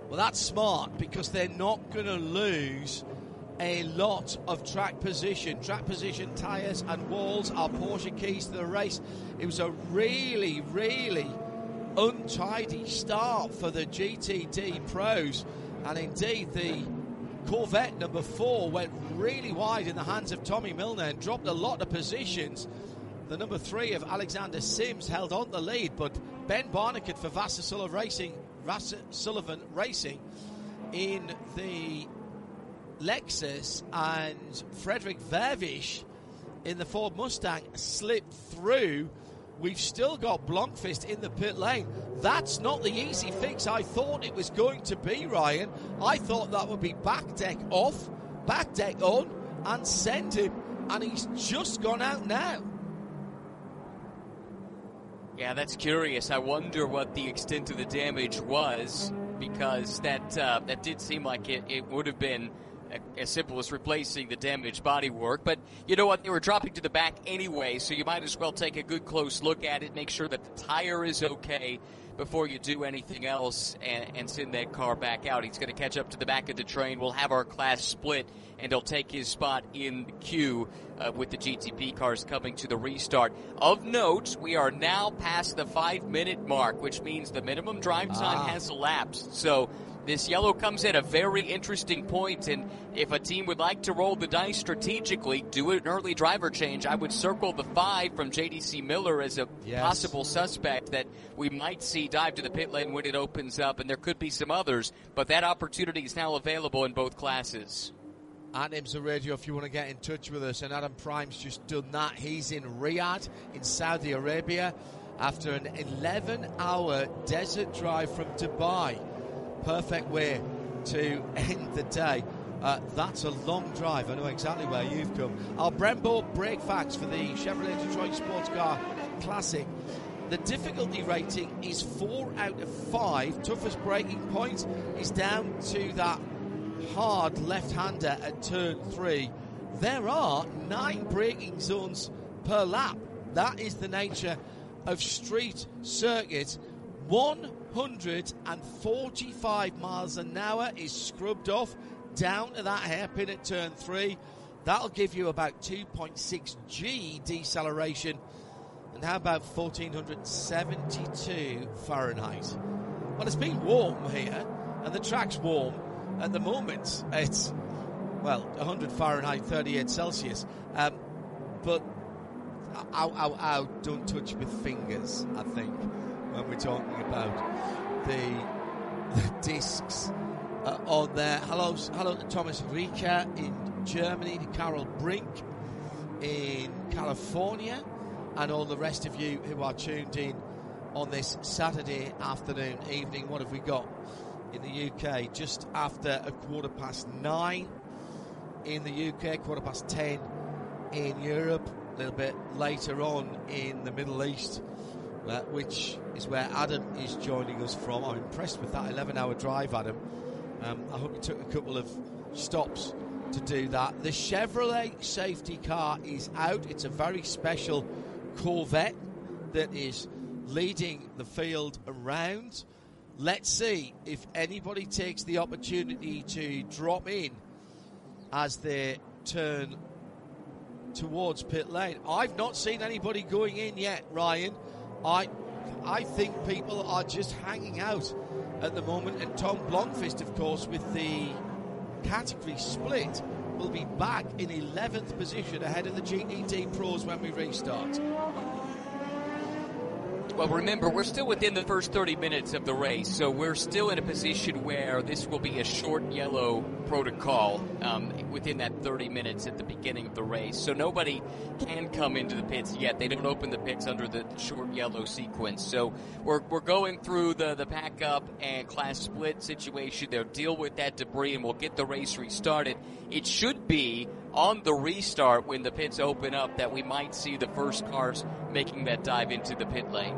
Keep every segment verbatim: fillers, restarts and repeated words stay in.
Well, that's smart because they're not going to lose a lot of track position. Track position, tyres and walls are Porsche keys to the race. It was a really, really untidy start for the G T D pros, and indeed the Corvette number four went really wide in the hands of Tommy Milner and dropped a lot of positions. The number three of Alexander Sims held on the lead, but Ben Barnicoat for Vasser Sullivan Racing, Vasser Sullivan Racing in the Lexus and Frederick Vervish in the Ford Mustang slipped through. We've still got Blomqvist in the pit lane. That's not the easy fix I thought it was going to be, Ryan. I thought that would be back deck off, back deck on, and send him, and he's just gone out now. Yeah, that's curious. I wonder what the extent of the damage was, because that uh, that did seem like it, it would have been as simple as replacing the damaged bodywork. But you know what? They were dropping to the back anyway, so you might as well take a good close look at it, make sure that the tire is okay before you do anything else and, and send that car back out. He's going to catch up to the back of the train. We'll have our class split, and he'll take his spot in the queue uh, with the G T P cars coming to the restart. Of note, we are now past the five-minute mark, which means the minimum drive time ah. has elapsed. So this yellow comes at a very interesting point, and if a team would like to roll the dice strategically, do an early driver change, I would circle the five from J D C Miller as a yes. possible suspect that we might see dive to the pit lane when it opens up, and there could be some others, but that opportunity is now available in both classes. At IMSA Radio, if you want to get in touch with us, and Adam Prime's just done that. He's in Riyadh in Saudi Arabia after an eleven-hour desert drive from Dubai. Perfect way to end the day. Uh, that's a long drive. I know exactly where you've come. Our Brembo brake facts for the Chevrolet Detroit Sports Car Classic. The difficulty rating is four out of five. Toughest braking point is down to that hard left-hander at turn three. There are nine braking zones per lap. That is the nature of street circuit. one hundred forty-five miles an hour is scrubbed off down to that hairpin at turn three. That'll give you about two point six G deceleration. And how about fourteen seventy-two Fahrenheit? Well, it's been warm here, and the track's warm. At the moment, it's, well, one hundred Fahrenheit, thirty-eight Celsius. Um, but ow, ow, ow, don't touch with fingers, I think, when we're talking about the, the discs uh, on there. Hello, hello to Thomas Rieker in Germany, to Carol Brink in California, and all the rest of you who are tuned in on this Saturday afternoon, evening. What have we got in the U K? Just after a quarter past nine in the U K, quarter past ten in Europe, a little bit later on in the Middle East, uh, which is where Adam is joining us from. I'm impressed with that eleven-hour drive, Adam. Um, I hope you took a couple of stops to do that. The Chevrolet safety car is out. It's a very special Corvette that is leading the field around. Let's see if anybody takes the opportunity to drop in as they turn towards pit lane. I've not seen anybody going in yet, Ryan. I I think people are just hanging out at the moment, and Tom Blomqvist, of course, with the category split, will be back in eleventh position ahead of the G T D Pros when we restart. Well, remember, we're still within the first thirty minutes of the race, so we're still in a position where this will be a short yellow protocol um, within that thirty minutes at the beginning of the race. So nobody can come into the pits yet. They don't open the pits under the short yellow sequence. So we're we're going through the, the pack up and class split situation. They'll deal with that debris, and we'll get the race restarted. It should be on the restart when the pits open up that we might see the first cars making that dive into the pit lane.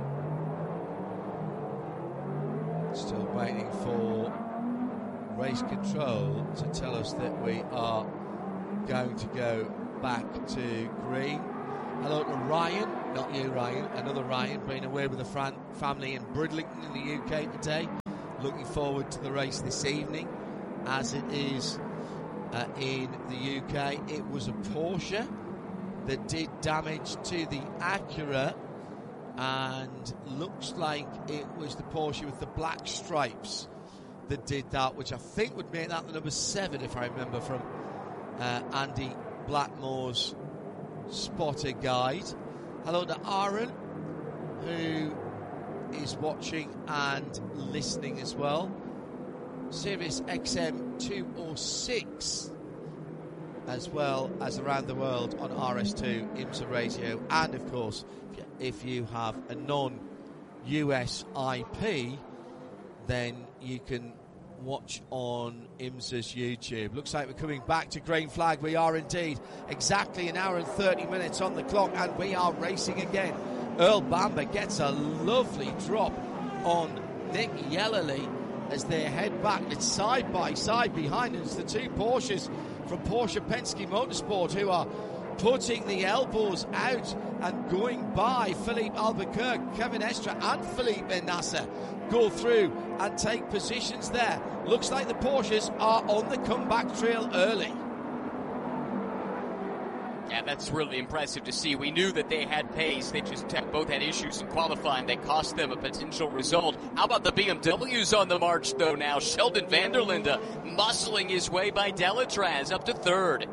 Still waiting for race control to tell us that we are going to go back to green. Hello to Ryan, not you Ryan, another Ryan, being away with the fran- family in Bridlington in the U K today. looking forward to the race this evening, as it is uh, in the U K. It was a Porsche that did damage to the Acura, and looks like it was the Porsche with the black stripes that did that, which I think would make that the number seven, if I remember from uh, Andy Blackmore's spotter guide. Hello to Aaron, who is watching and listening as well. Sirius X M two oh six, as well as around the world on R S two, IMSA Radio, and of course, if you have a non-U S I P, then you can watch on IMSA's YouTube. Looks like we're coming back to green flag. We are indeed. Exactly an hour and thirty minutes on the clock, and we are racing again. Earl Bamber gets a lovely drop on Nick Yellerly as they head back. It's side by side behind us, the two Porsches from Porsche Penske Motorsport, who are putting the elbows out and going by. Philippe Albuquerque, Kevin Estre and Felipe Nasser go through and take positions there. Looks like the Porsches are on the comeback trail early. Yeah, that's really impressive to see. We knew that they had pace. They just had, both had issues in qualifying that cost them a potential result. How about the B M Ws on the march, though, now? Sheldon van der Linde muscling his way by Delatraz up to third.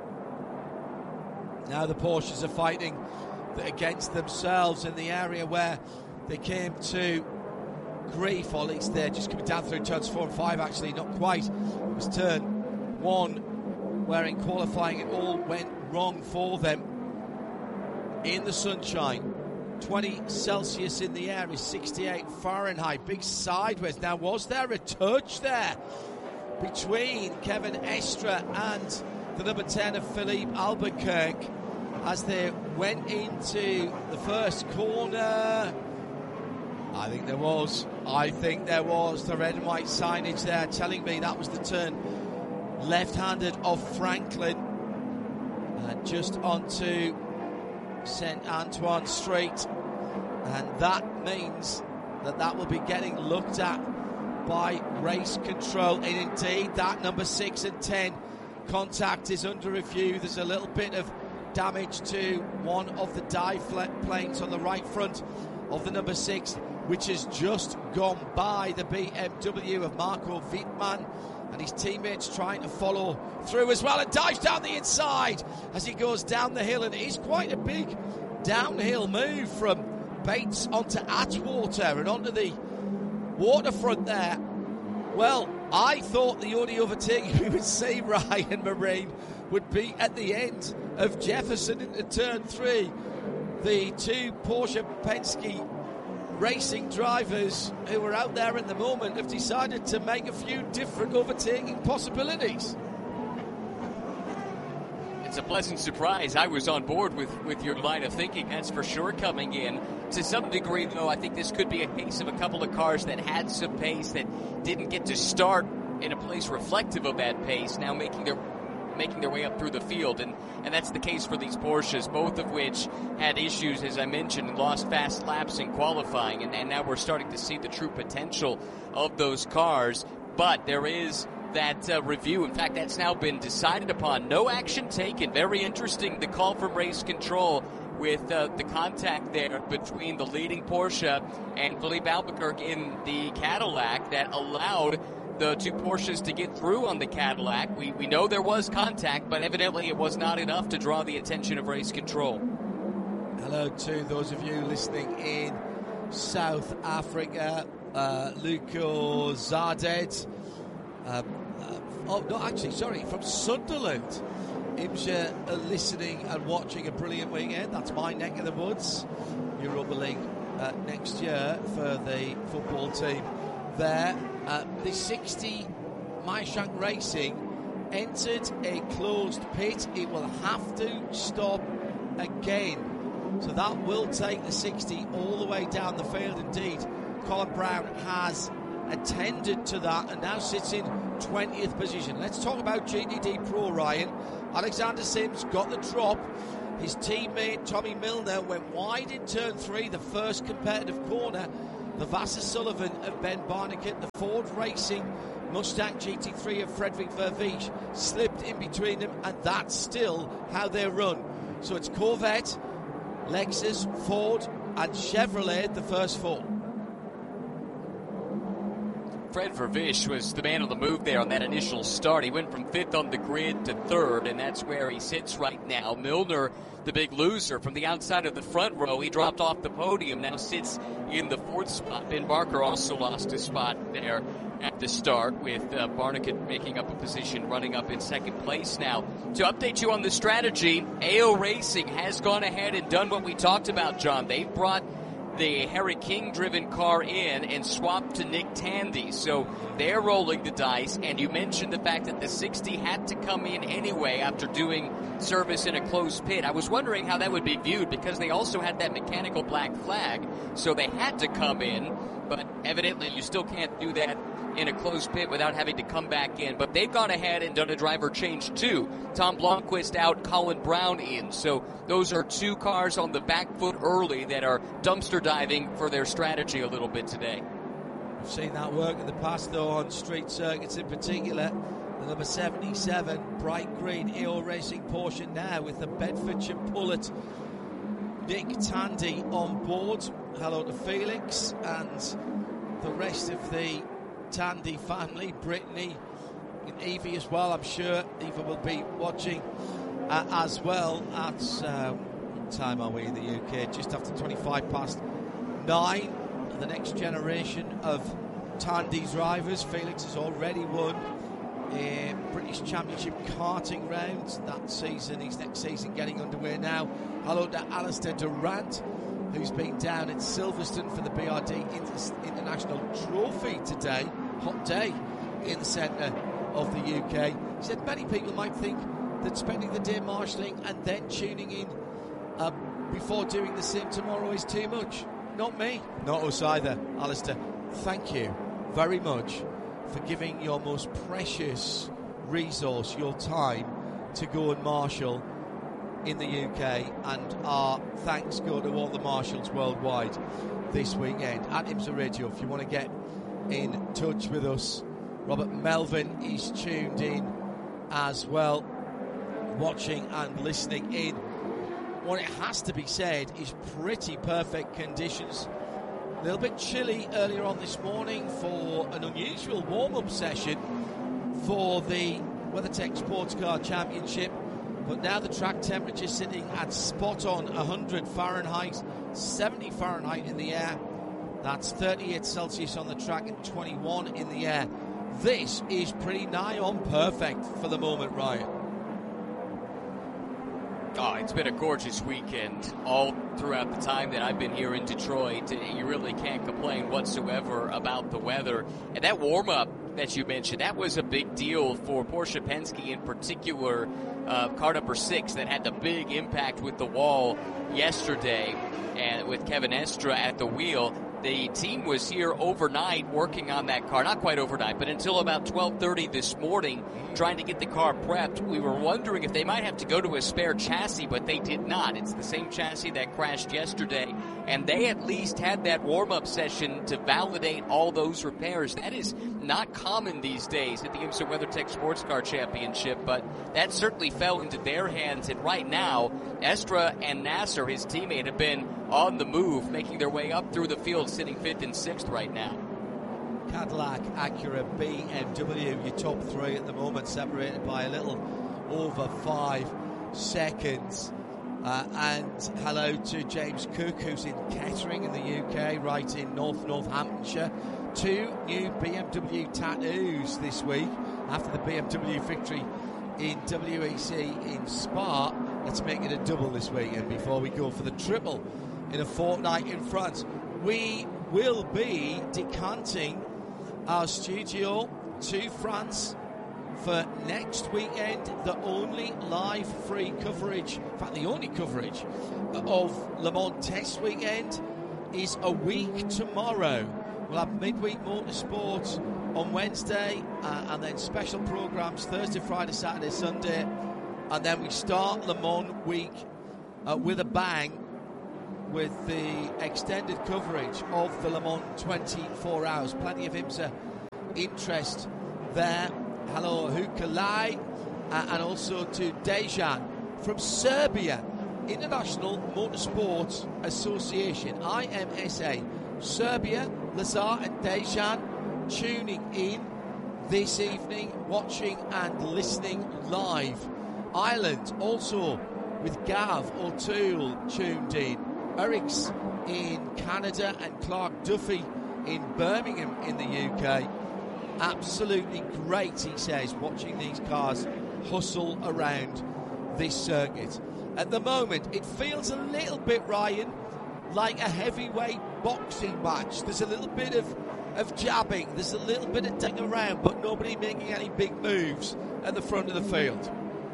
Now the Porsches are fighting against themselves in the area where they came to grief, or at least they're just coming down through turns four and five, actually, not quite. It was turn one where in qualifying it all went wrong for them. In the sunshine, twenty Celsius in the air is sixty-eight Fahrenheit, big sideways. Now, was there a touch there between Kevin Estre and the number ten of Philippe Albuquerque as they went into the first corner? I think there was. I think there was. The red and white signage there telling me that was the turn left-handed of Franklin. Uh, just onto Saint Antoine Street. And that means that that will be getting looked at by race control. And indeed, that number six and ten contact is under review. There's a little bit of damage to one of the dive planes on the right front of the number six, which has just gone by the B M W of Marco Wittmann, and his teammates trying to follow through as well, and dives down the inside as he goes down the hill. And it is quite a big downhill move from Bates onto Atwater and onto the waterfront there. Well, I thought the only overtaking we would see, Ryan Marine, would be at the end of Jefferson into turn three. The two Porsche Penske racing drivers who were out there at the moment have decided to make a few different overtaking possibilities. It's a pleasant surprise. I was on board with, with your line of thinking, that's for sure, coming in. To some degree, though, I think this could be a case of a couple of cars that had some pace that didn't get to start in a place reflective of that pace, now making their making their way up through the field, and, and that's the case for these Porsches, both of which had issues, as I mentioned, and lost fast laps in qualifying, and, and now we're starting to see the true potential of those cars. But there is that uh, review. In fact, that's now been decided upon. No action taken. Very interesting, the call from race control with uh, the contact there between the leading Porsche and Philippe Albuquerque in the Cadillac that allowed the two Porsches to get through on the Cadillac. We we know there was contact, but evidently it was not enough to draw the attention of race control. Hello to those of you listening in South Africa. Uh, Luco Zarded. Um, uh, oh, no, actually, sorry, from Sunderland. IMSA are listening and watching a brilliant weekend. That's my neck of the woods. Europa League uh, next year for the football team there. Uh, the sixty Maishank Racing entered a closed pit. It will have to stop again. So that will take the sixty all the way down the field. Indeed, Colin Brown has attended to that and now sits in twentieth position. Let's talk about G D D Pro, Ryan. Alexander Sims got the drop. His teammate Tommy Milner went wide in turn three, the first competitive corner. the Vasser Sullivan of Ben Barnicat, the Ford Racing Mustang G T three of Frederick Vervies slipped in between them, and that's still how they run. So it's Corvette, Lexus, Ford and Chevrolet, the first four. Fred Vervies was the man on the move there on that initial start. He went from fifth on the grid to third, and that's where he sits right now. Milner, the big loser, from the outside of the front row, he dropped off the podium, now sits in the fourth spot. Ben Barker also lost his spot there at the start, with uh, Barnicat making up a position, running up in second place now. To update you on the strategy, A O Racing has gone ahead and done what we talked about, John. They've brought the Harry King-driven car in and swapped to Nick Tandy. So they're rolling the dice, and you mentioned the fact that the sixty had to come in anyway after doing service in a closed pit. I was wondering how that would be viewed, because they also had that mechanical black flag, so they had to come in, but evidently you still can't do that in a closed pit without having to come back in. But they've gone ahead and done a driver change too. Tom Blomqvist out, Colin Brown in. So those are two cars on the back foot early that are dumpster diving for their strategy a little bit today. We've seen that work in the past, though, on street circuits in particular. The number seventy-seven, bright green A O Racing Porsche now with the Bedfordshire Pullet. Nick Tandy on board. Hello to Felix and the rest of the Tandy family, Brittany and Evie as well. I'm sure Eva will be watching uh, as well. At uh, what time are we in the U K? Just after twenty-five past nine. The next generation of Tandy drivers. Felix has already won a British Championship karting round that season. His next season getting underway now. Hello to Alistair Durant, who's been down at Silverstone for the B R D Inter- International Trophy today. Hot day in the centre of the U K. He said many people might think that spending the day marshalling and then tuning in uh, before doing the sim tomorrow is too much. Not me. Not us either, Alistair. Thank you very much for giving your most precious resource, your time, to go and marshal in the U K, and our thanks go to all the marshals worldwide this weekend. At IMSA Radio, if you want to get in touch with us. Robert Melvin is tuned in as well, watching and listening in. What it has to be said is pretty perfect conditions. A little bit chilly earlier on this morning for an unusual warm-up session for the WeatherTech Sports Car Championship. But now the track temperature sitting at spot on one hundred Fahrenheit, seventy Fahrenheit in the air. That's thirty-eight Celsius on the track and twenty-one in the air. This is pretty nigh on perfect for the moment, Ryan. Oh, it's been a gorgeous weekend all throughout the time that I've been here in Detroit. You really can't complain whatsoever about the weather. And that warm-up that you mentioned, that was a big deal for Porsche Penske in particular. Uh, car number six that had the big impact with the wall yesterday, and with Kevin Estra at the wheel. The team was here overnight working on that car. Not quite overnight, but until about twelve thirty this morning, trying to get the car prepped. We were wondering if they might have to go to a spare chassis, but they did not. It's the same chassis that crashed yesterday, and they at least had that warm-up session to validate all those repairs. That is not common these days at the IMSA WeatherTech Sports Car Championship, but that certainly fell into their hands. And right now, Estra and Nasser, his teammate, have been on the move, making their way up through the field, sitting fifth and sixth right now. Cadillac, Acura, B M W, your top three at the moment, separated by a little over five seconds. Uh, and hello to James Cook, who's in Kettering in the U K, right in North Northamptonshire. Two new B M W tattoos this week after the B M W victory in W E C in Spa. Let's make it a double this weekend before we go for the triple in a fortnight in France. We will be decanting our studio to France for next weekend. The only live free coverage, in fact the only coverage of Le Mans Test Weekend is a week tomorrow. We'll have midweek motorsport on Wednesday, uh, and then special programmes Thursday, Friday, Saturday, Sunday, and then we start Le Mans week uh, with a bang with the extended coverage of the Le Mans twenty-four hours. Plenty of IMSA interest there. Hello, Hukalai, uh, and also to Dejan from Serbia International Motorsports Association, I M S A. Serbia, Lazar and Dejan tuning in this evening, watching and listening live. Ireland also with Gav O'Toole tuned in. Eric's in Canada and Clark Duffy in Birmingham in the U K. Absolutely great, he says, watching these cars hustle around this circuit. At the moment, it feels a little bit, Ryan, like a heavyweight boxing match. There's a little bit of, of jabbing, there's a little bit of ding around, but nobody making any big moves at the front of the field.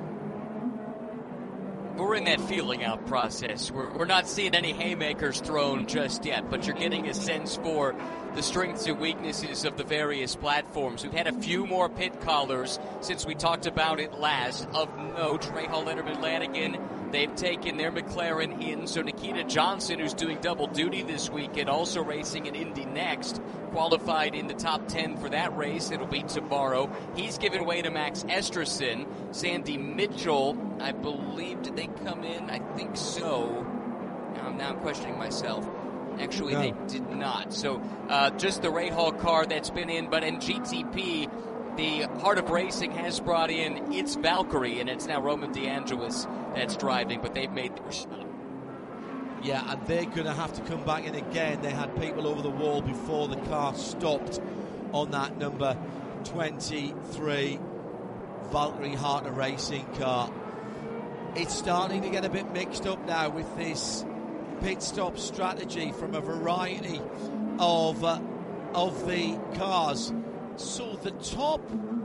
We're in that feeling out process. We're, we're not seeing any haymakers thrown just yet, but you're getting a sense for the strengths and weaknesses of the various platforms. We've had a few more pit callers since we talked about it last. Of note, Rahal Letterman Lanigan, they've taken their McLaren in. So Nikita Johnson, who's doing double duty this week and also racing in Indy Next, qualified in the top ten for that race. It'll be tomorrow. He's given way to Max Esterson. Sandy Mitchell, I believe, did they come in? I think so. Now, now I'm questioning myself. Actually, no. They did not. So uh, just the Rahal car that's been in. But in G T P, the Heart of Racing has brought in its Valkyrie, and it's now Roman DeAngelis that's driving, but they've made their stop. Yeah, and they're going to have to come back in again. They had people over the wall before the car stopped on that number twenty-three Valkyrie Heart of Racing car. It's starting to get a bit mixed up now with this pit stop strategy from a variety of uh, of the cars. So the top,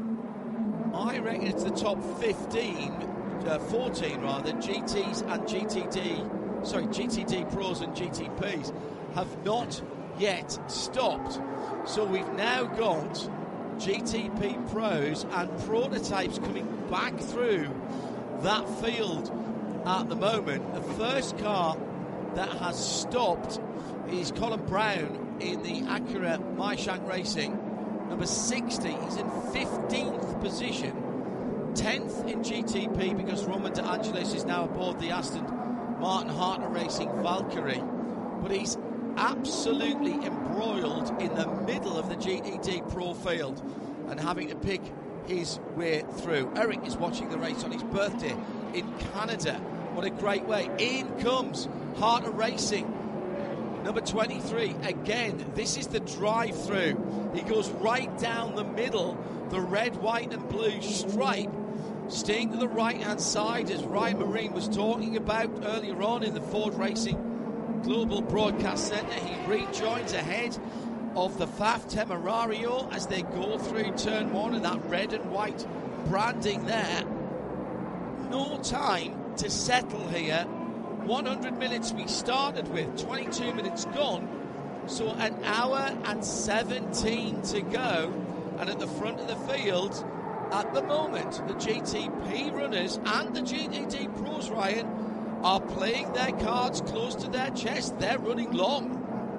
I reckon it's the top fifteen, uh, fourteen rather, G Ts and G T D, sorry, G T D Pros and G T Ps have not yet stopped. So we've now got G T P Pros and prototypes coming back through that field at the moment. The first car that has stopped is Colin Brown in the Acura Maishank Racing, number sixty. He's in fifteenth position, tenth in G T P because Roman DeAngelis is now aboard the Aston Martin Heart of Racing Valkyrie, but he's absolutely embroiled in the middle of the G T D Pro field and having to pick his way through. Eric is watching the race on his birthday in Canada. What a great way. In comes Heart of Racing, number twenty-three. Again, this is the drive-through. He goes right down the middle, the red, white and blue stripe, staying to the right-hand side, as Ryan Marine was talking about earlier on in the Ford Racing Global Broadcast Centre. He rejoins ahead of the F A F Temerario as they go through turn one, and that red and white branding there. No time to settle here. one hundred minutes we started with, twenty-two minutes gone, so an hour and seventeen to go. And at the front of the field at the moment, the G T P runners and the G T D Pros, Ryan, are playing their cards close to their chest. They're running long.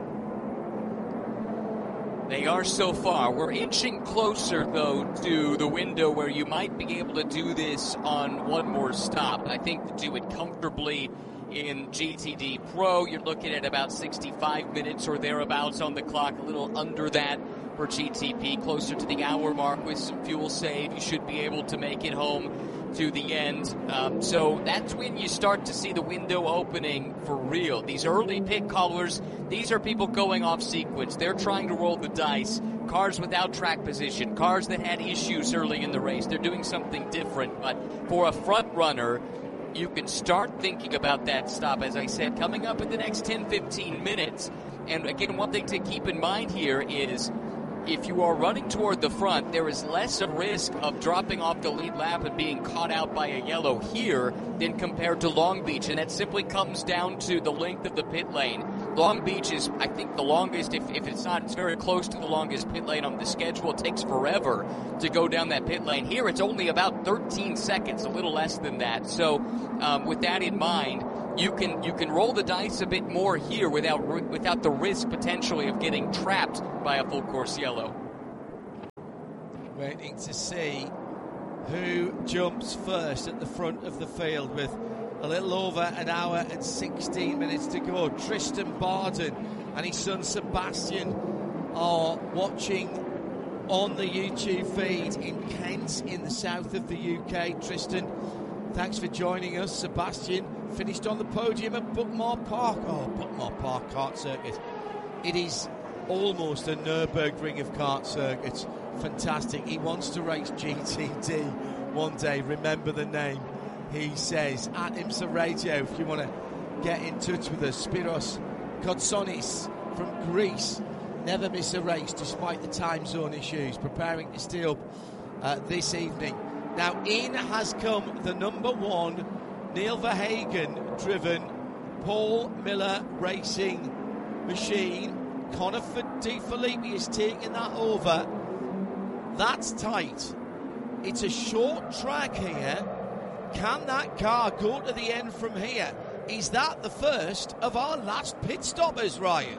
They are so far. We're inching closer, though, to the window where you might be able to do this on one more stop. I think to do it comfortably in G T D Pro, you're looking at about sixty-five minutes or thereabouts on the clock, a little under that for G T P, closer to the hour mark with some fuel save. You should be able to make it home to the end. Um, so that's when you start to see the window opening for real. These early pit callers, these are people going off sequence. They're trying to roll the dice. Cars without track position, cars that had issues early in the race. They're doing something different. But for a front runner, you can start thinking about that stop, as I said, coming up in the next ten, fifteen minutes. And again, one thing to keep in mind here is if you are running toward the front, there is less a risk of dropping off the lead lap and being caught out by a yellow here than compared to Long Beach. And that simply comes down to the length of the pit lane. Long Beach is, I think, the longest. If, if it's not, it's very close to the longest pit lane on the schedule. It takes forever to go down that pit lane. Here, it's only about thirteen seconds, a little less than that. So um, with that in mind, you can you can roll the dice a bit more here without without the risk potentially of getting trapped by a full course yellow. Waiting to see who jumps first at the front of the field with a little over an hour and sixteen minutes to go. Tristan Barden and his son Sebastian are watching on the YouTube feed in Kent in the south of the U K. Tristan, thanks for joining us. Sebastian finished on the podium at Bookmore Park. Oh, Bookmore Park kart circuit. It is almost a Nürburgring of kart circuits. Fantastic. He wants to race G T D one day. Remember the name, he says. At IMSA Radio, if you want to get in touch with us. Spiros Kotsonis from Greece. Never miss a race despite the time zone issues. Preparing to steal uh, this evening. Now in has come the number one Neil Verhagen driven Paul Miller Racing machine. Connor De Filippi is taking that over. That's tight. It's a short track here. Can that car go to the end from here? Is that the first of our last pit stoppers, Ryan?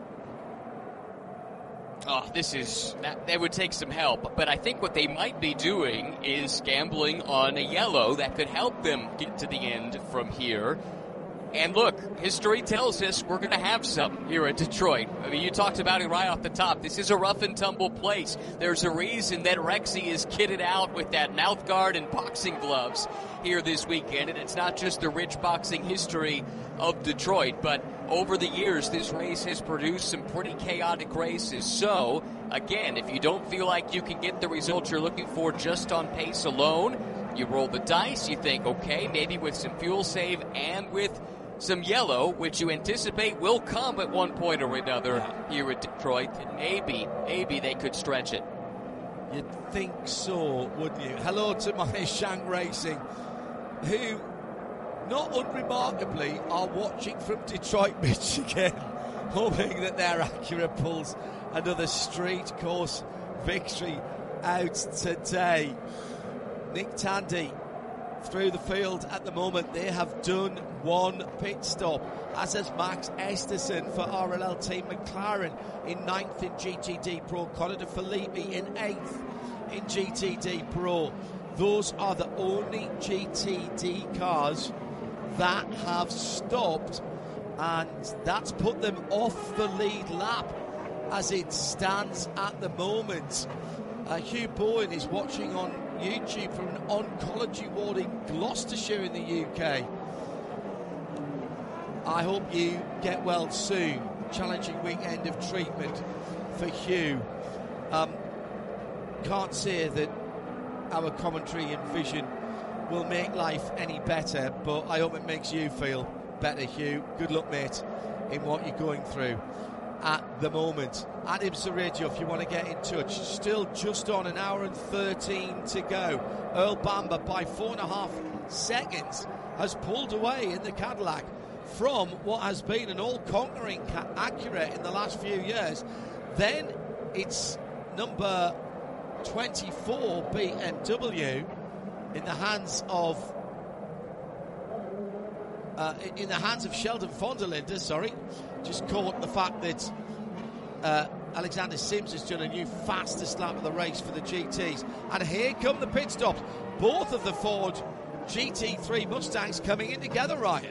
Oh, this is, that, that would take some help. But I think what they might be doing is gambling on a yellow that could help them get to the end from here. And look, history tells us we're going to have some here at Detroit. I mean, you talked about it right off the top. This is a rough and tumble place. There's a reason that Rexy is kitted out with that mouth guard and boxing gloves here this weekend. And it's not just the rich boxing history of Detroit, but over the years, this race has produced some pretty chaotic races. So, again, if you don't feel like you can get the result you're looking for just on pace alone, you roll the dice, you think, okay, maybe with some fuel save and with some yellow, which you anticipate will come at one point or another here at Detroit, and maybe, maybe they could stretch it. You'd think so, wouldn't you? Hello to my Shank Racing, who, not unremarkably, are watching from Detroit, Michigan, hoping that their Acura pulls another street course victory out today. Nick Tandy through the field at the moment. They have done one pit stop, as has Max Esterson for R L L Team McLaren in ninth in G T D Pro, Connor De Filippi in eighth in G T D Pro. Those are the only G T D cars that have stopped, and that's put them off the lead lap as it stands at the moment. Uh, Hugh Bowen is watching on YouTube from an oncology ward in Gloucestershire in the U K. I hope you get well soon. Challenging weekend of treatment for Hugh. Um, can't say that our commentary and vision will make life any better, but I hope it makes you feel better, Hugh. Good luck, mate, in what you're going through at the moment. At IMSA Radio, if you want to get in touch. Still just on an hour and thirteen to go. Earl Bamber, by four and a half seconds, has pulled away in the Cadillac from what has been an all-conquering Acura in the last few years. Then it's number twenty-four B M W in the hands of uh, in the hands of Sheldon von der Linde. Sorry, just caught the fact that uh, Alexander Sims has done a new fastest lap of the race for the G Ts. And here come the pit stops. Both of the Ford G T three Mustangs coming in together, Ryan.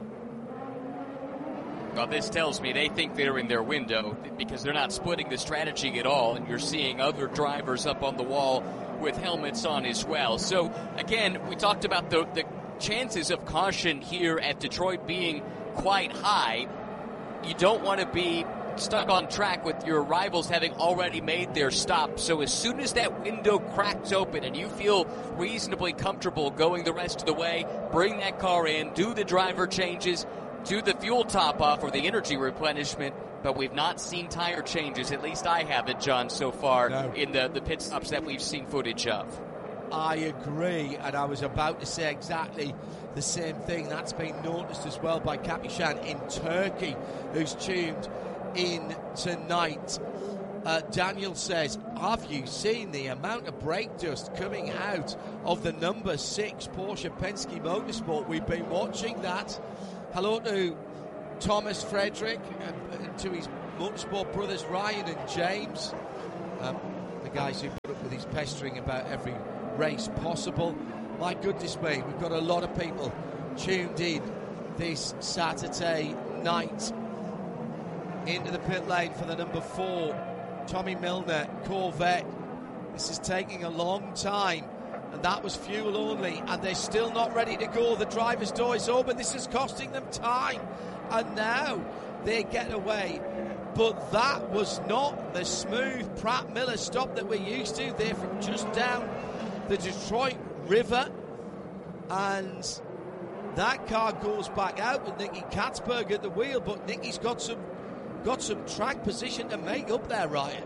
Well, this tells me they think they're in their window because they're not splitting the strategy at all, and you're seeing other drivers up on the wall with helmets on as well. So, again, we talked about the, the chances of caution here at Detroit being quite high. You don't want to be stuck on track with your rivals having already made their stop. So as soon as that window cracks open and you feel reasonably comfortable going the rest of the way, bring that car in, do the driver changes, do the fuel top off or the energy replenishment. But we've not seen tire changes, at least I haven't, John, so far no. in the, the pit stops that we've seen footage of. I agree, and I was about to say exactly the same thing. That's been noticed as well by Kapishan in Turkey, who's tuned in tonight. Uh, Daniel says, have you seen the amount of brake dust coming out of the number six Porsche Penske Motorsport? We've been watching that Hello to Thomas Frederick and, and to his motorsport brothers Ryan and James, um, the guys who put up with his pestering about every race possible. My goodness me, we've got a lot of people tuned in this Saturday night into the pit lane for the number four Tommy Milner Corvette. This is taking a long time, and that was fuel only, and they're still not ready to go. The driver's door is open. This is costing them time, and now they get away. But that was not the smooth Pratt Miller stop that we're used to. They're from just down the Detroit River, and that car goes back out with Nicky Katzberg at the wheel, but Nicky's got some got some track position to make up there, Ryan.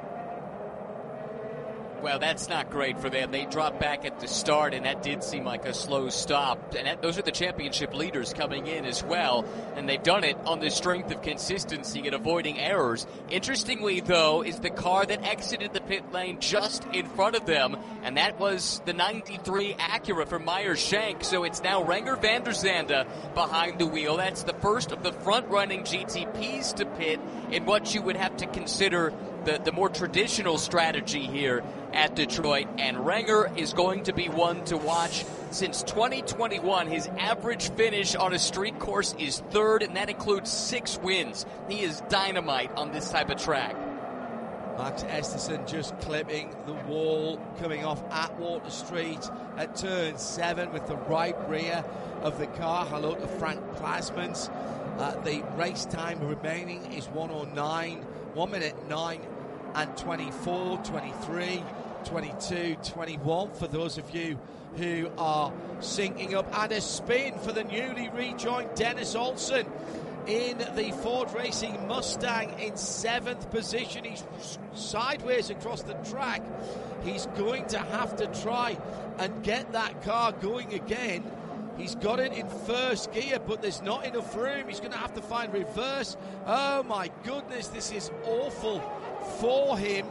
Well, that's not great for them. They dropped back at the start, and that did seem like a slow stop. And that, those are the championship leaders coming in as well, and they've done it on the strength of consistency and avoiding errors. Interestingly, though, is the car that exited the pit lane just in front of them, and that was the ninety-three Acura from Meyer Shank. So it's now Renger van der Zande behind the wheel. That's the first of the front-running G T Ps to pit in what you would have to consider the, the more traditional strategy here at Detroit, and Renger is going to be one to watch. Since twenty twenty-one, his average finish on a street course is third, and that includes six wins. He is dynamite on this type of track. Max Esterson just clipping the wall, coming off Atwater Street at turn seven with the right rear of the car. Hello to Frank Plasmans. Uh, the race time remaining is one oh nine, one minute nine and twenty-four, twenty-three, twenty-two, twenty-one for those of you who are syncing up. And a spin for the newly rejoined Dennis Olsen in the Ford Racing Mustang in seventh position. He's sideways across the track. He's going to have to try and get that car going again. He's got it in first gear, but there's not enough room. He's going to have to find reverse. Oh my goodness, this is awful for him.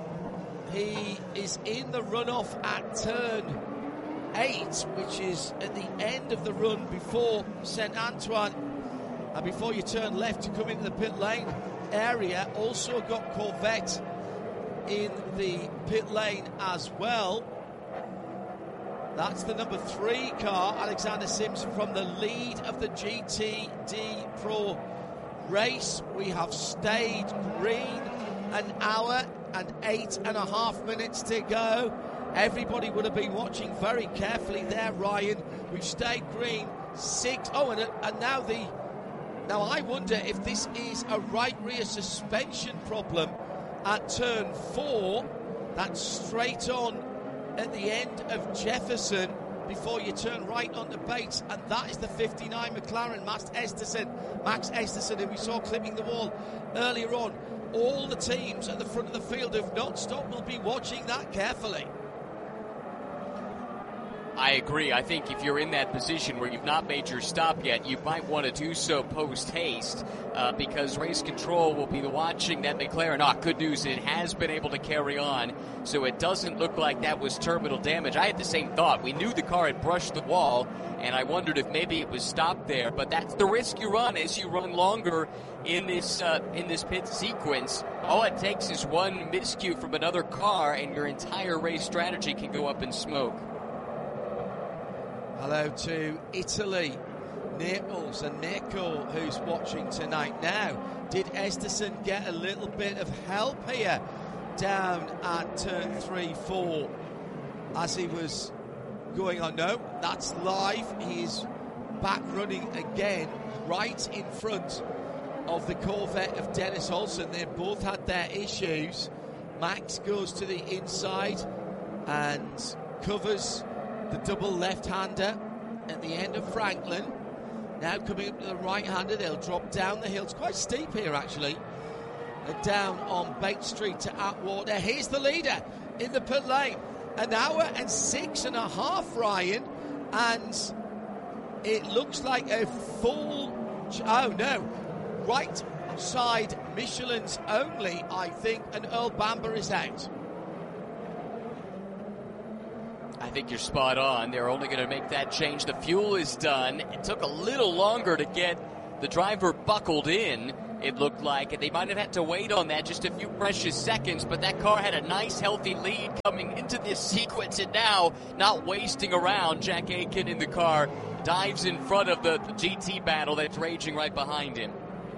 He is in the runoff at turn eight, which is at the end of the run before Saint Antoine, and before you turn left to come into the pit lane area. Also got Corvette in the pit lane as well. That's the number three car, Alexander Simpson, from the lead of the G T D Pro race. We have stayed green an hour and eight and a half minutes to go. Everybody would have been watching very carefully there, Ryan. We've stayed green six. Oh, and, and now the... Now I wonder if this is a right rear suspension problem at turn four. That's straight on at the end of Jefferson before you turn right onto Bates, and that is the fifty-nine McLaren, Max Esterson, Max Esterson, who we saw clipping the wall earlier on. All the teams at the front of the field have not stopped. We'll be watching that carefully. I agree. I think if you're in that position where you've not made your stop yet, you might want to do so post-haste uh, because race control will be watching that McLaren. Ah, good news, it has been able to carry on, so it doesn't look like that was terminal damage. I had the same thought. We knew the car had brushed the wall, and I wondered if maybe it was stopped there, but that's the risk you run as you run longer in this uh, in this pit sequence. All it takes is one miscue from another car, and your entire race strategy can go up in smoke. Hello to Italy, Naples and Nico, who's watching tonight. Now, did Esterson get a little bit of help here down at turn three, four as he was going on? No, that's live. He's back running again right in front of the Corvette of Dennis Olsen. They both had their issues. Max goes to the inside and covers the double left-hander at the end of Franklin. Now coming up to the right-hander, they'll drop down the hill. It's quite steep here, actually. They're down on Bates Street to Atwater. Here's the leader in the pit lane. An hour and six and a half, Ryan. And it looks like a full... Oh, no. Right side Michelin's only, I think, and Earl Bamber is out. I think you're spot on. They're only going to make that change. The fuel is done. It took a little longer to get the driver buckled in, it looked like, and they might have had to wait on that just a few precious seconds, but that car had a nice, healthy lead coming into this sequence, and now, not wasting around, Jack Aitken in the car dives in front of the G T battle that's raging right behind him.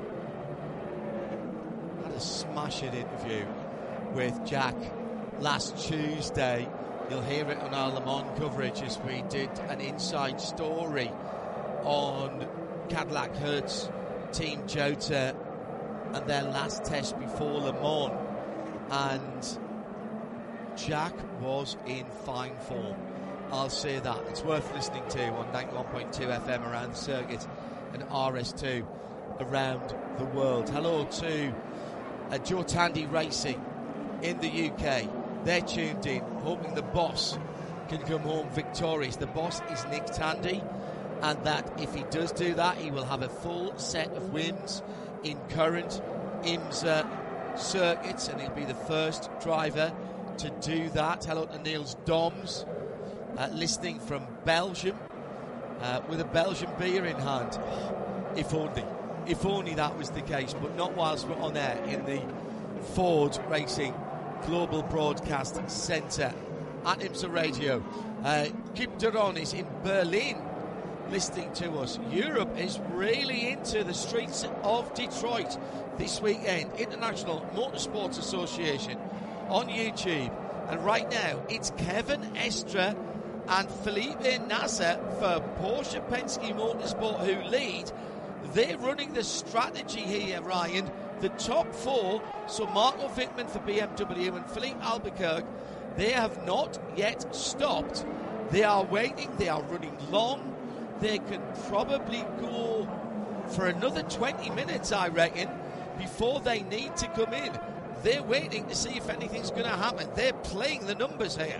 Had a smashing interview with Jack last Tuesday. You'll hear it on our Le Mans coverage as we did an inside story on Cadillac Hertz, Team Jota, and their last test before Le Mans. And Jack was in fine form. I'll say that. It's worth listening to on ninety-one point two F M around the circuit and R S two around the world. Hello to uh, Joe Tandy Racing in the U K. They're tuned in, hoping the boss can come home victorious. The boss is Nick Tandy, and that if he does do that, he will have a full set of wins in current IMSA circuits, and he'll be the first driver to do that. Hello to Niels Doms, uh, listening from Belgium, uh, with a Belgian beer in hand. If only, if only that was the case, but not whilst we're on air in the Ford Racing Global Broadcast Centre at IMSA Radio. Uh, Kip Duron is in Berlin listening to us. Europe is really into the streets of Detroit this weekend. International Motorsports Association on YouTube. And right now, it's Kevin Estre and Felipe Nasser for Porsche Penske Motorsport who lead. They're running the strategy here, Ryan. The top four, so Marco Wittmann for B M W and Philippe Albuquerque, they have not yet stopped. They are waiting, they are running long. They can probably go for another twenty minutes, I reckon, before they need to come in. They're waiting to see if anything's going to happen. They're playing the numbers here.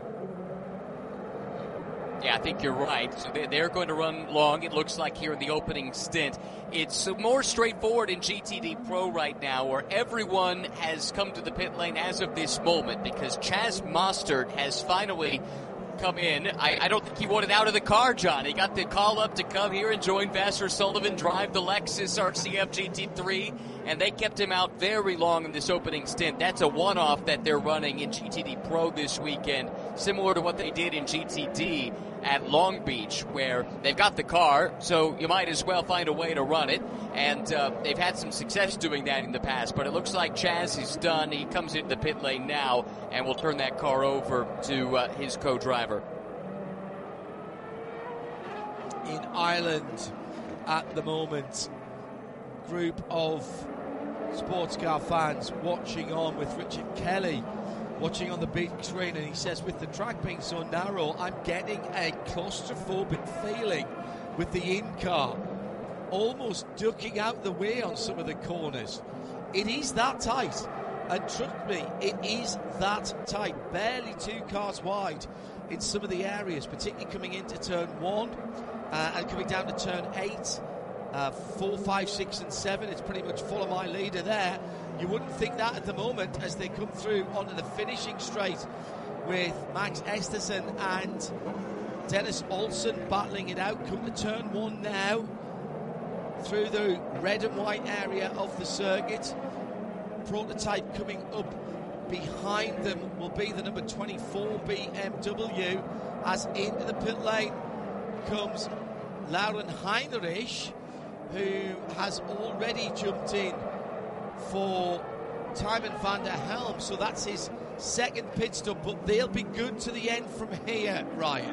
Yeah, I think you're right. So they're going to run long, it looks like, here in the opening stint. It's more straightforward in G T D Pro right now, where everyone has come to the pit lane as of this moment, because Chaz Mostert has finally come in. I, I don't think he wanted out of the car, John. He got the call up to come here and join Vasser Sullivan, drive the Lexus R C F G T three, and they kept him out very long in this opening stint. That's a one-off that they're running in G T D Pro this weekend, similar to what they did in G T D at Long Beach, where they've got the car, so you might as well find a way to run it, and uh, they've had some success doing that in the past, but it looks like Chaz is done. He comes into the pit lane now, and will turn that car over to uh, his co-driver. In Ireland at the moment, group of sports car fans watching on with Richard Kelly watching on the big screen, and he says, with the track being so narrow, I'm getting a claustrophobic feeling with the in-car, almost ducking out the way on some of the corners. It is that tight, and trust me, it is that tight, barely two cars wide in some of the areas, particularly coming into turn one uh, and coming down to turn eight. Uh, four, five, six, and seven. It's pretty much follow my leader there. You wouldn't think that at the moment as they come through onto the finishing straight with Max Esterson and Dennis Olsen battling it out. Come to turn one now through the red and white area of the circuit. Prototype coming up behind them will be the number twenty-four B M W, as into the pit lane comes Lauren Heinrich, who has already jumped in for Tymon van der Helm, so that's his second pit stop, but they'll be good to the end from here, Ryan.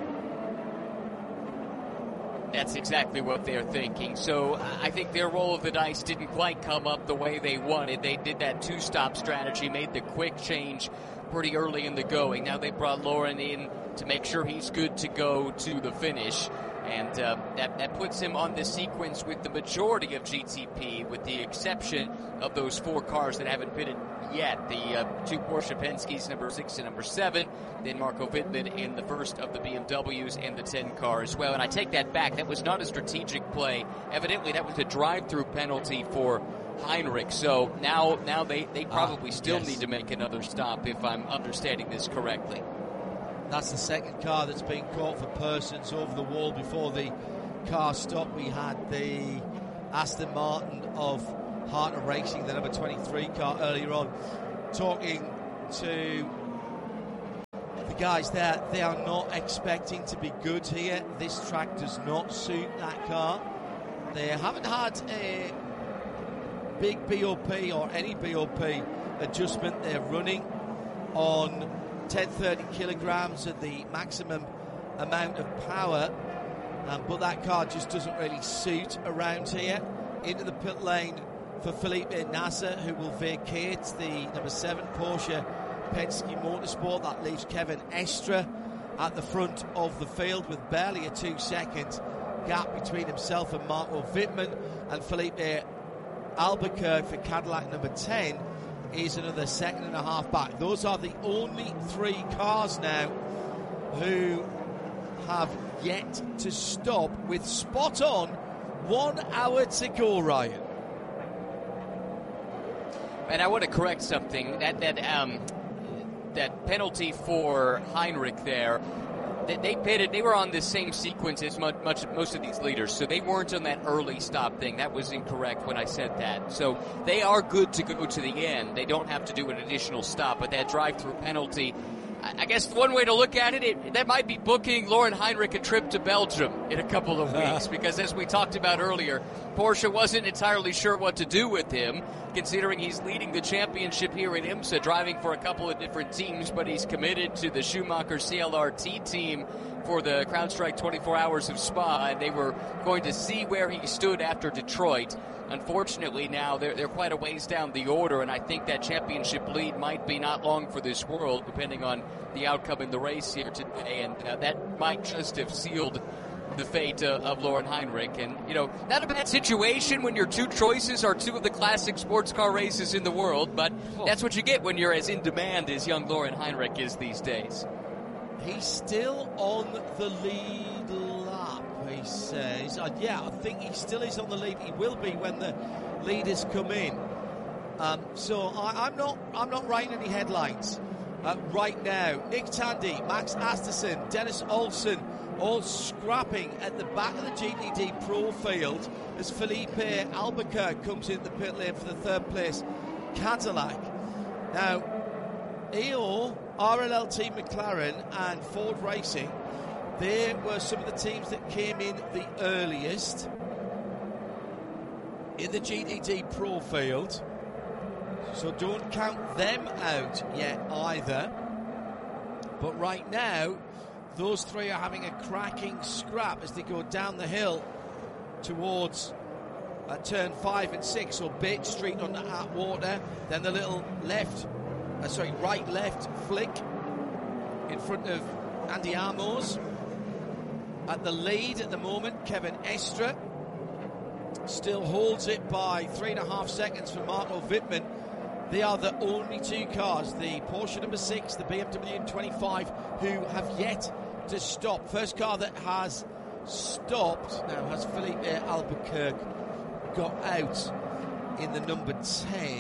That's exactly what they're thinking. So I think their roll of the dice didn't quite come up the way they wanted. They did that two-stop strategy, made the quick change pretty early in the going. Now they brought Lauren in to make sure he's good to go to the finish. And uh, that, that puts him on the sequence with the majority of G T P, with the exception of those four cars that haven't pitted yet. The uh, two Porsche Penske's, number six and number seven. Then Marco Wittmann in the first of the B M Ws and the ten car as well. And I take that back. That was not a strategic play. Evidently, that was a drive-through penalty for Heinrich. So now, now they, they probably ah, still yes. need to make another stop, if I'm understanding this correctly. That's the second car that's been caught for persons over the wall before the car stopped. We had the Aston Martin of Hartner Racing, the number twenty-three car earlier on, talking to the guys there. They are not expecting to be good here. This track does not suit that car. They haven't had a big B O P or any B O P adjustment. They're running on ten thirty kilograms at the maximum amount of power, um, but that car just doesn't really suit around here. Into the pit lane for Felipe Nasser, who will vacate the number seven Porsche Penske Motorsport. That leaves Kevin Estre at the front of the field with barely a two second gap between himself and Marco Wittmann, and Felipe Albuquerque for Cadillac number ten is another second and a half back. Those are the only three cars now who have yet to stop, with spot on one hour to go, Ryan. And I want to correct something. That that um that penalty for Heinrich there, they, they pitted. They were on the same sequence as much, much most of these leaders, so they weren't on that early stop thing. That was incorrect when I said that. So they are good to go to the end. They don't have to do an additional stop, but that drive-through penalty, I guess one way to look at it, it, that might be booking Laurin Heinrich a trip to Belgium in a couple of weeks, because as we talked about earlier, Porsche wasn't entirely sure what to do with him, considering he's leading the championship here at IMSA, driving for a couple of different teams, but he's committed to the Schumacher C L R T team for the CrowdStrike twenty-four Hours of Spa, and they were going to see where he stood after Detroit. Unfortunately, now they're, they're quite a ways down the order, and I think that championship lead might be not long for this world, depending on the outcome in the race here today, and uh, that might just have sealed the fate uh, of Laurin Heinrich. And, you know, not a bad situation when your two choices are two of the classic sports car races in the world, but that's what you get when you're as in demand as young Laurin Heinrich is these days. He's still on the lead lap, he says. Uh, yeah, I think he still is on the lead. He will be when the leaders come in. Um, so I, I'm not I'm not writing any headlines uh, right now. Nick Tandy, Max Asterson, Dennis Olsen, all scrapping at the back of the G T D Pro field as Felipe Albuquerque comes in the pit lane for the third place Cadillac. Now, E O, R L L Team McLaren and Ford Racing, they were some of the teams that came in the earliest in the G T D Pro field, so don't count them out yet either. But right now, those three are having a cracking scrap as they go down the hill towards uh, turn five and six, so Bate Street on the Atwater, then the little left Uh, sorry, right-left flick in front of Andy Armours. At the lead at the moment, Kevin Estre still holds it by three and a half seconds for Marco Wittmann. They are the only two cars, the Porsche number six, the B M W M twenty-five, who have yet to stop. First car that has stopped now has Felipe Albuquerque got out in the number ten.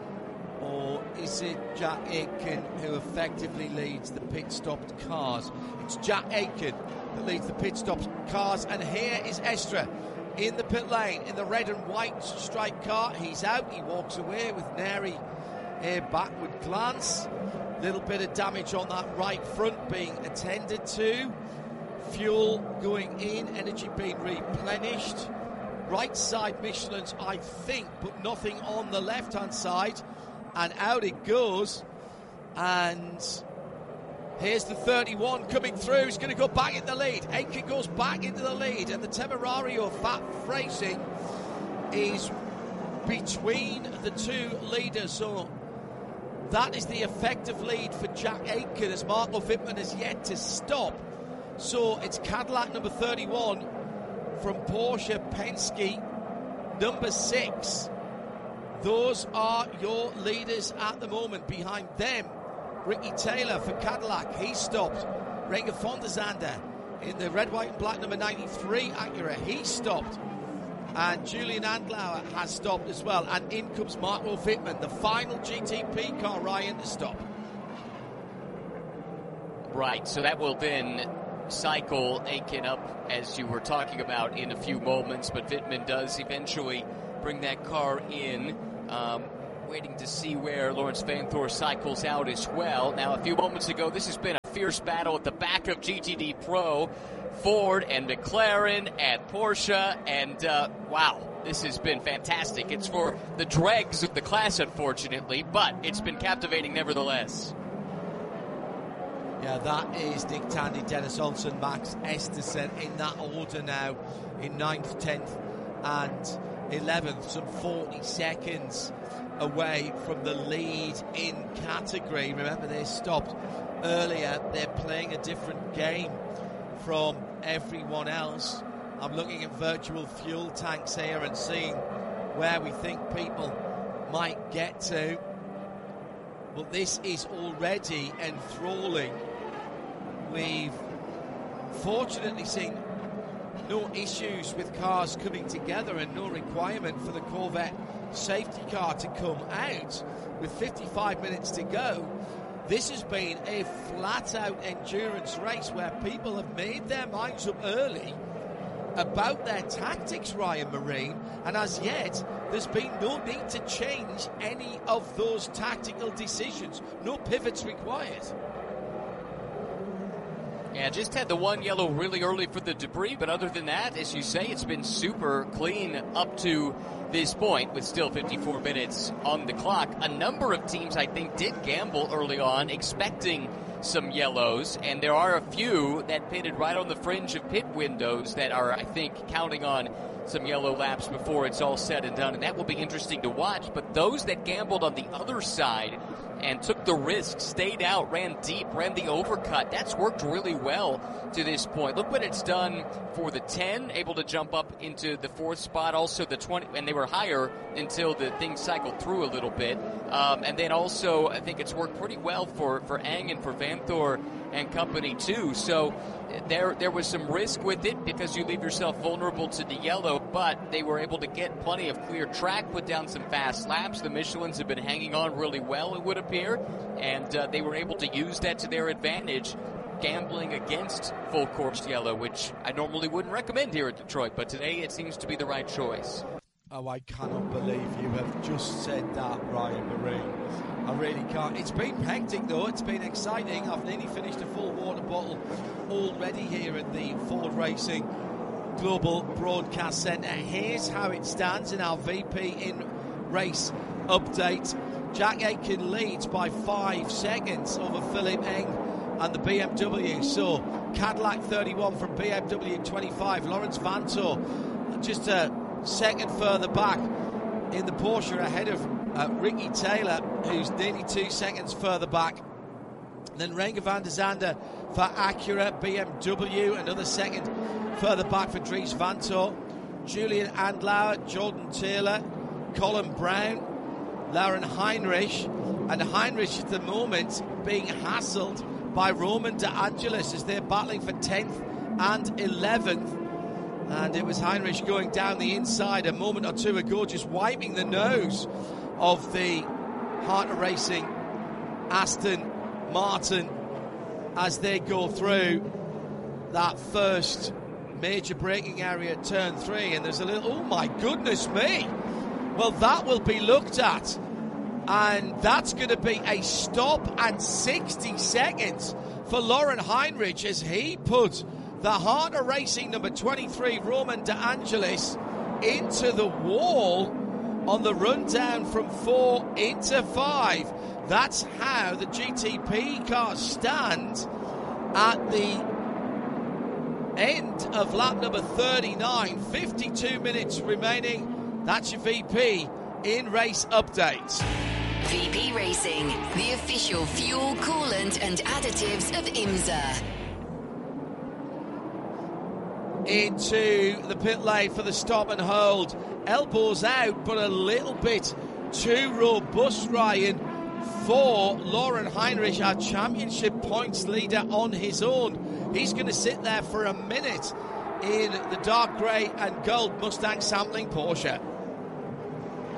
Or is it Jack Aitken who effectively leads the pit stopped cars? It's Jack Aitken that leads the pit stopped cars, and here is Estre in the pit lane in the red and white striped car. He's out, he walks away with nary a backward glance. Little bit of damage on that right front being attended to. Fuel going in, energy being replenished. Right side Michelin's, I think, but nothing on the left hand side. And out it goes, and here's the thirty-one coming through. He's going to go back in the lead. Aitken goes back into the lead, and the Temerario of Fat Racing is between the two leaders. So that is the effective lead for Jack Aitken, as Marco Wittmann has yet to stop. So it's Cadillac number thirty-one from Porsche Penske number six. Those are your leaders at the moment. Behind them, Ricky Taylor for Cadillac. He stopped. Renger von der Zande in the red, white and black number ninety-three Acura. He stopped. And Julian Andlauer has stopped as well. And in comes Marco Wittmann, the final G T P car, Ryan, to stop. Right, so that will then cycle Aitken up, as you were talking about, in a few moments, but Wittmann does eventually bring that car in. Um, waiting to see where Laurens Vanthoor cycles out as well. Now, a few moments ago, this has been a fierce battle at the back of G T D Pro. Ford and McLaren and Porsche, and uh, wow, this has been fantastic. It's for the dregs of the class, unfortunately, but it's been captivating nevertheless. Yeah, that is Nick Tandy, Dennis Olsen, Max Estersen in that order now, in ninth, tenth and eleventh, some forty seconds away from the lead in category. Remember, they stopped earlier. They're playing a different game from everyone else. I'm looking at virtual fuel tanks here and seeing where we think people might get to. But this is already enthralling. We've fortunately seen no issues with cars coming together and no requirement for the Corvette safety car to come out with fifty-five minutes to go. This has been a flat-out endurance race where people have made their minds up early about their tactics, Ryan Marine, and as yet there's been no need to change any of those tactical decisions. No pivots required. Yeah, just had the one yellow really early for the debris, but other than that, as you say, it's been super clean up to this point with still fifty-four minutes on the clock. A number of teams, I think, did gamble early on, expecting some yellows, and there are a few that pitted right on the fringe of pit windows that are, I think, counting on some yellow laps before it's all said and done, and that will be interesting to watch. But those that gambled on the other side and took the risk, stayed out, ran deep, ran the overcut, that's worked really well to this point. Look what it's done for the ten, able to jump up into the fourth spot, also the twenty, and they were higher until the thing cycled through a little bit. Um, and then also, I think it's worked pretty well for, for Ang and for Vanthoor and company too. So there there was some risk with it because you leave yourself vulnerable to the yellow, but they were able to get plenty of clear track, put down some fast laps. The Michelins have been hanging on really well, it would appear, and uh, they were able to use that to their advantage, gambling against full course yellow, which I normally wouldn't recommend here at Detroit, but today it seems to be the right choice. Oh, I cannot believe you have just said that, Ryan Marine. I really can't. It's been hectic, though. It's been exciting. I've nearly finished a full water bottle already here at the Ford Racing Global Broadcast Centre. Here's how it stands in our V P in race update. Jack Aitken leads by five seconds over Philippe Eng and the B M W. So Cadillac thirty-one from B M W twenty-five. Laurens Vanthoor just a second further back in the Porsche ahead of uh, Ricky Taylor, who's nearly two seconds further back. Then Renger van der Zande for Acura. B M W another second further back for Dries Vanthoor. Julian Andlauer, Jordan Taylor, Colin Brown, Lauren Heinrich, and Heinrich at the moment being hassled by Roman De Angelis as they're battling for tenth and eleventh. And it was Heinrich going down the inside a moment or two ago, just wiping the nose of the Harter Racing Aston Martin as they go through that first major braking area at turn three. And there's a little, oh my goodness me. Well, that will be looked at. And that's going to be a stop and sixty seconds for Lauren Heinrich as he put the Harter Racing number twenty-three, Roman De Angelis, into the wall on the rundown from four into five. That's how the G T P cars stand at the end of lap number thirty-nine. fifty-two minutes remaining. That's your V P in race updates. V P Racing, the official fuel, coolant and additives of IMSA. Into the pit lane for the stop and hold. Elbows out, but a little bit too robust, Ryan, for Lauren Heinrich, our championship points leader on his own. He's going to sit there for a minute in the dark grey and gold Mustang sampling Porsche.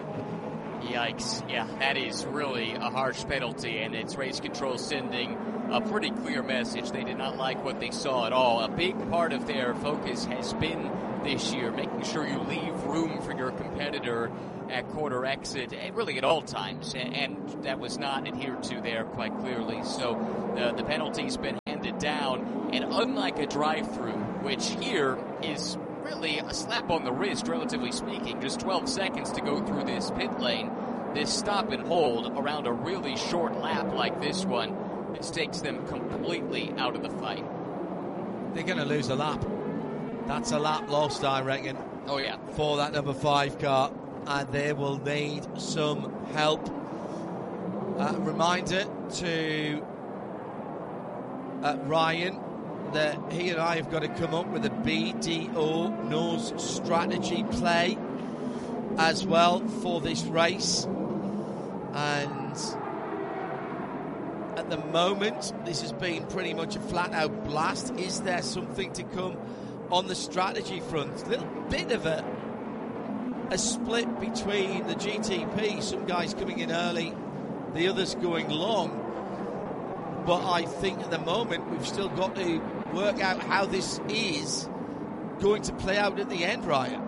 Yikes. Yeah, that is really a harsh penalty, and it's race control sending a pretty clear message. They did not like what they saw at all. A big part of their focus has been this year making sure you leave room for your competitor at quarter exit, and really at all times, and that was not adhered to there quite clearly. So uh, the penalty's been handed down, and unlike a drive-through, which here is really a slap on the wrist, relatively speaking, just twelve seconds to go through this pit lane, this stop and hold around a really short lap like this one, this takes them completely out of the fight. They're going to lose a lap. That's a lap lost, I reckon. Oh, yeah. For that number five car. And they will need some help. Uh, reminder to uh, Ryan that he and I have got to come up with a B D O nose strategy play as well for this race. And at the moment, this has been pretty much a flat-out blast. Is there something to come on the strategy front? A little bit of a a split between the G T P, some guys coming in early, the others going long. But I think at the moment we've still got to work out how this is going to play out at the end, Ryan.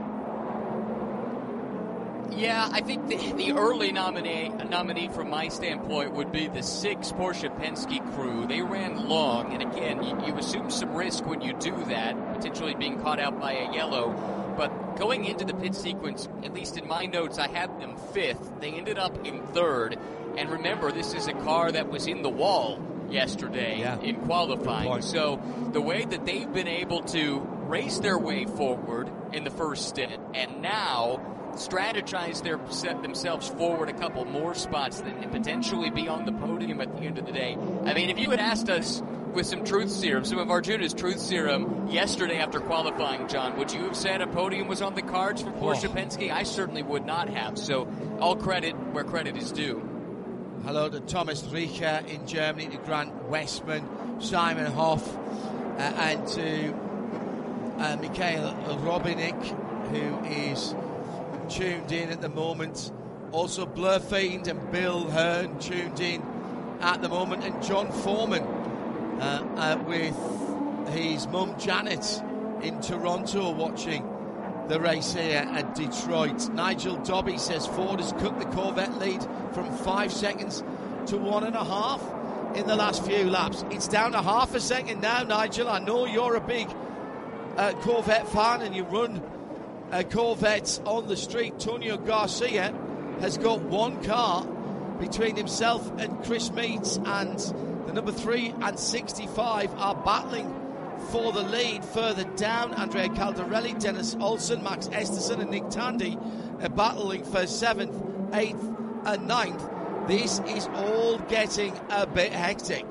Yeah, I think the, the early nominee, nominee from my standpoint would be the six Porsche Penske crew. They ran long, and again, you, you assume some risk when you do that, potentially being caught out by a yellow. But going into the pit sequence, at least in my notes, I had them fifth. They ended up in third. And remember, this is a car that was in the wall yesterday yeah. in qualifying. So the way that they've been able to race their way forward in the first stint and now strategize their set themselves forward a couple more spots and potentially be on the podium at the end of the day. I mean, if you had asked us with some truth serum, some of Arjuna's truth serum yesterday after qualifying, John, would you have said a podium was on the cards for Porsche oh. Penske? I certainly would not have. So all credit where credit is due. Hello to Thomas Riecher in Germany, to Grant Westman, Simon Hoff, uh, and to uh, Mikhail Robinik, who is tuned in at the moment. Also Blur Fiend and Bill Hearn tuned in at the moment, and John Foreman uh, uh, with his mum Janet in Toronto watching the race here at Detroit. Nigel Dobby says Ford has cut the Corvette lead from five seconds to one and a half in the last few laps. It's down to half a second now, Nigel. I know you're a big uh, Corvette fan and you run uh, Corvettes on the street. Tonio Garcia has got one car between himself and Chris Meads, and the number three and sixty-five are battling for the lead. Further down, Andrea Caldarelli, Dennis Olsen, Max Esterson and Nick Tandy are battling for seventh, eighth and ninth. This is all getting a bit hectic.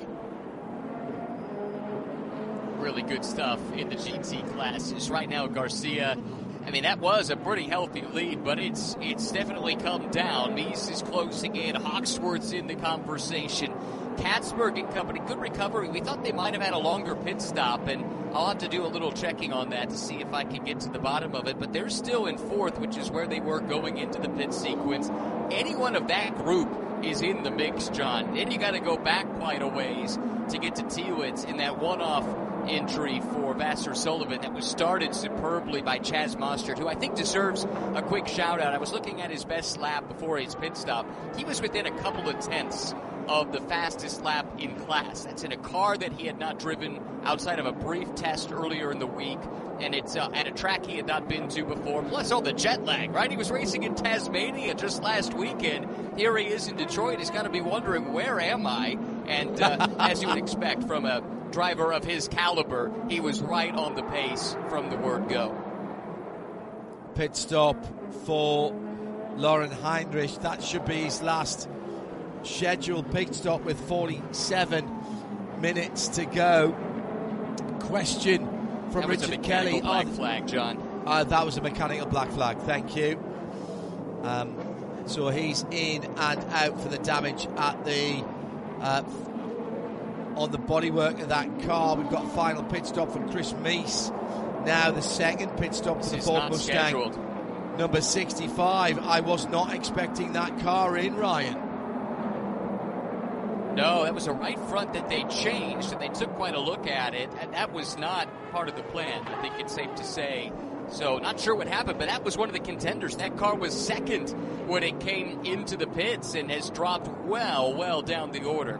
Really good stuff in the G T classes. Right now, Garcia, I mean, that was a pretty healthy lead, but it's it's definitely come down. Meese is closing in. Hawksworth's in the conversation. Katzberg and company, good recovery. We thought they might have had a longer pit stop, and I'll have to do a little checking on that to see if I can get to the bottom of it. But they're still in fourth, which is where they were going into the pit sequence. Anyone of that group is in the mix, John. Then you got to go back quite a ways to get to Tewitt in that one-off entry for Vassar Sullivan that was started superbly by Chaz Mostert, who I think deserves a quick shout-out. I was looking at his best lap before his pit stop. He was within a couple of tenths of the fastest lap in class. That's in a car that he had not driven outside of a brief test earlier in the week, and it's uh, at a track he had not been to before, plus all the jet lag, right? He was racing in Tasmania just last weekend. Here he is in Detroit. He's got to be wondering, where am I? And uh, as you would expect from a driver of his caliber, he was right on the pace from the word go. Pit stop for Lauren Heinrich. That should be his last scheduled pit stop with forty-seven minutes to go. Question from that was Richard a Kelly. Black flag, John. Uh, that was a mechanical black flag. Thank you. Um, so he's in and out for the damage at the uh, on the bodywork of that car. We've got a final pit stop for Chris Meese. Now the second pit stop for the Ford Mustang, scheduled. Number sixty-five. I was not expecting that car in, Ryan. No, that was a right front that they changed, and they took quite a look at it, and that was not part of the plan, I think it's safe to say. So not sure what happened, but that was one of the contenders. That car was second when it came into the pits and has dropped well, well down the order.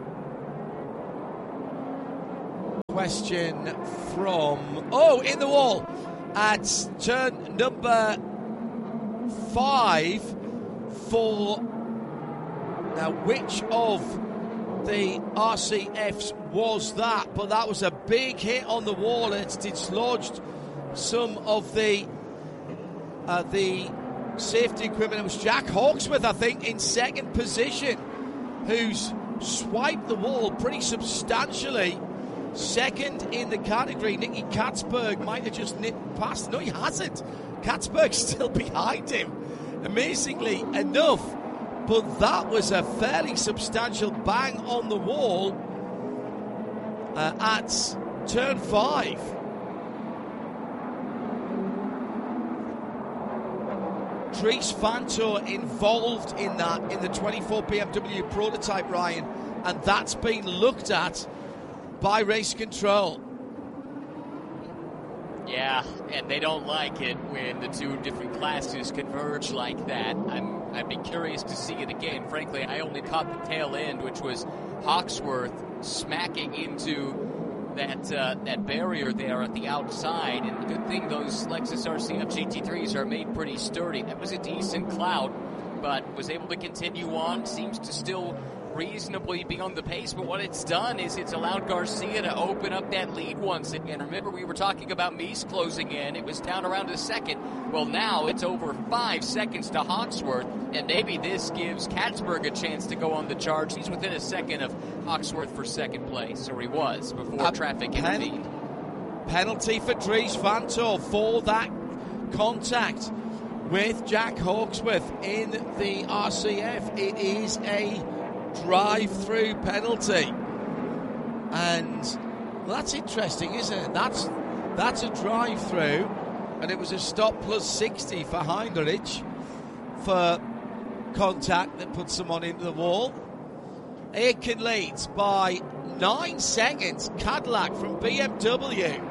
Question from, oh, in the wall at turn number five for, now which of the R C Fs was that? But that was a big hit on the wall, and it's dislodged some of the uh, the safety equipment. It was Jack Hawksworth, I think, in second position, who's swiped the wall pretty substantially. Second in the category, Nicky Katzberg might have just nipped past. No, he hasn't. Katzberg's still behind him, amazingly enough. But that was a fairly substantial bang on the wall uh, at turn five. Dries Vanthoor involved in that in the twenty-four B M W prototype, Ryan, and that's been looked at by race control. Yeah, and they don't like it when the two different classes converge like that. I'm, I'd be curious to see it again. Frankly, I only caught the tail end, which was Hawksworth smacking into that uh, that barrier there at the outside. And the good thing, those Lexus R C F G T threes are made pretty sturdy. That was a decent cloud, but was able to continue on. Seems to still reasonably be on the pace, but what it's done is it's allowed Garcia to open up that lead once again. Remember, we were talking about Meese closing in. It was down around a second. Well, now it's over five seconds to Hawksworth, and maybe this gives Katzberg a chance to go on the charge. He's within a second of Hawksworth for second place, or he was before a traffic pen- intervened. Penalty for Dries Vanthoor for that contact with Jack Hawksworth in the R C F. It is a drive-through penalty, and well, that's interesting, isn't it? That's that's a drive-through, and it was a stop plus sixty for Heinrich for contact that put someone into the wall. Aitken leads by nine seconds. Cadillac from B M W.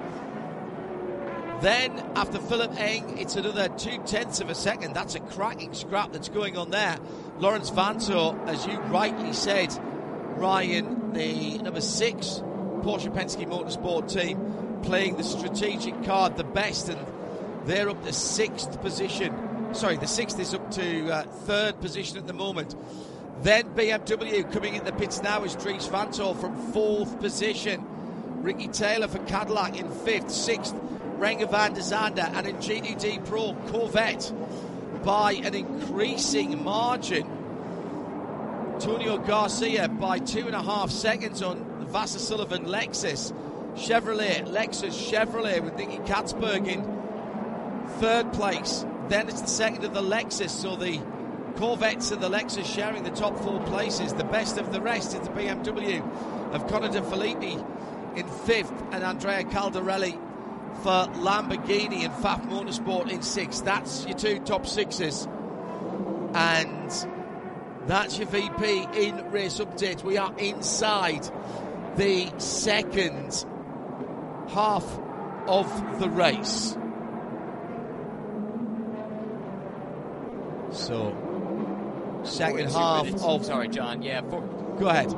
Then, after Philip Eng, it's another two-tenths of a second. That's a cracking scrap that's going on there. Lawrence Vanthoor, as you rightly said, Ryan, the number six Porsche Penske Motorsport team, playing the strategic card the best, and they're up to sixth position. Sorry, the sixth is up to uh, third position at the moment. Then B M W coming in the pits now is Dries Vanthoor from fourth position. Ricky Taylor for Cadillac in fifth. Sixth, Renger van der Zande, and in G T D Pro Corvette by an increasing margin. Antonio Garcia by two and a half seconds on the Vasser Sullivan Lexus. Chevrolet, Lexus Chevrolet with Nicky Katzberg in third place. Then it's the second of the Lexus, so the Corvettes and the Lexus sharing the top four places. The best of the rest is the B M W of Conor De Filippi in fifth, and Andrea Caldarelli for Lamborghini and F A F Motorsport in sixth. That's your two top sixes, and that's your V P in race update. We are inside the second half of the race. So, second half minutes. of... Sorry, John. Yeah, for, Go ahead.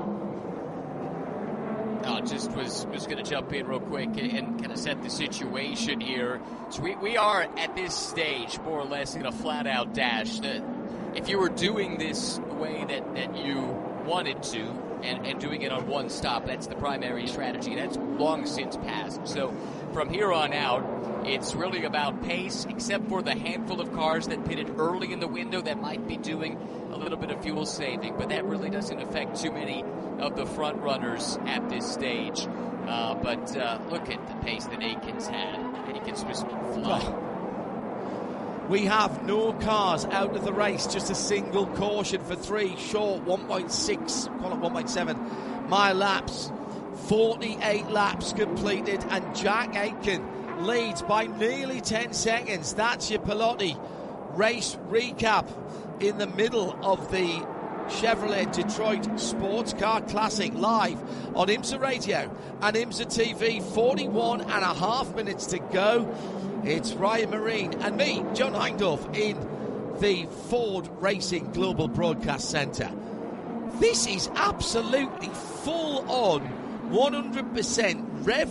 I just was, was going to jump in real quick and, and kind of set the situation here. So we, we are at this stage more or less in a flat-out dash. That if you were doing this the way that, that you wanted to and, and doing it on one stop, that's the primary strategy. That's long since passed. So from here on out, it's really about pace, except for the handful of cars that pitted early in the window that might be doing a little bit of fuel saving, but that really doesn't affect too many of the front runners at this stage. Uh, but uh, look at the pace that Aikens had. Aikens was flying. We have no cars out of the race, just a single caution for three short one point six, call it one point seven mile laps. forty-eight laps completed, and Jack Aitken leads by nearly ten seconds. That's your Pelotti race recap in the middle of the Chevrolet Detroit Sports Car Classic live on IMSA Radio and IMSA T V. forty-one and a half minutes to go. It's Ryan Marine and me, John Hindhaugh, in the Ford Racing Global Broadcast Centre. This is absolutely full on, one hundred percent rev